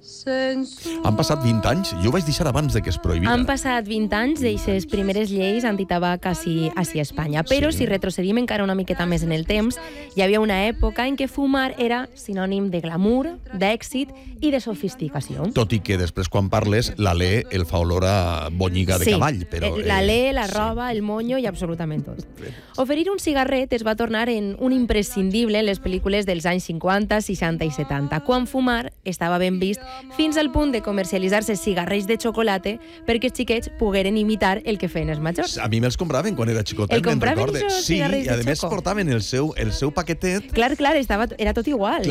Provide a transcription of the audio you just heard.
Han passat 20 anys? Jo ho vaig deixar abans de que es prohibira. Han passat 20 anys d'aquestes primeres lleis antitabac ací a Espanya. Però si retrocedim encara una miqueta més en el temps, hi havia una època en què fumar era sinònim de glamour, d'èxit i de sofisticació. Tot i que després, quan parles, l'alè el fa olor a bonyiga de cavall. Però, l'alè, la roba, el monyo i absolutament tot. Oferir un cigarret es va tornar en un imprescindible en les pel·lícules dels anys 50, 60 i 70, quan fumar estava ben vist fins al punt de comercialitzar-se cigarrets de xocolata perquè els xiquets pogueren imitar el que feien els majors. A mi me'ls compraven quan era xicotet, me'n recorde. Sí, i a més portaven el seu paquetet. Clar, era tot igual.